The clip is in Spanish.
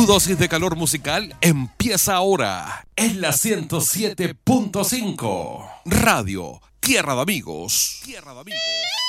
Tu dosis de calor musical empieza ahora en la 107.5. Radio Tierra de Amigos. Tierra de Amigos.